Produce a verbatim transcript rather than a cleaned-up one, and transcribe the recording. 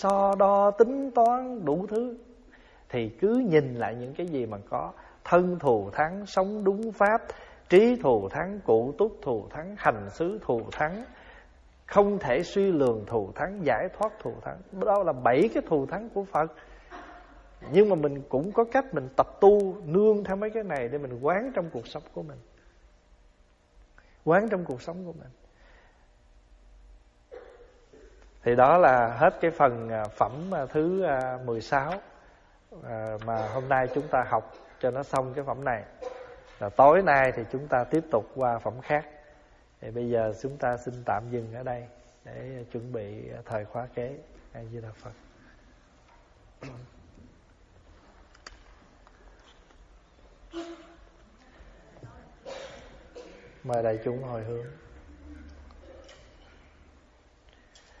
so đo tính toán đủ thứ. Thì cứ nhìn lại những cái gì mà có: thân thù thắng, sống đúng pháp; trí thù thắng, cụ túc thù thắng; hành xứ thù thắng, không thể suy lường thù thắng; giải thoát thù thắng. Đó là bảy cái thù thắng của Phật. Nhưng mà mình cũng có cách mình tập tu nương theo mấy cái này để mình quán trong cuộc sống của mình. Quán trong cuộc sống của mình. Thì đó là hết cái phần phẩm thứ mười sáu mà hôm nay chúng ta học cho nó xong cái phẩm này. Là tối nay thì chúng ta tiếp tục qua phẩm khác. Thì bây giờ chúng ta xin tạm dừng ở đây để chuẩn bị thời khóa kế. A Di Đà Phật. Mời đại chúng hồi hướng.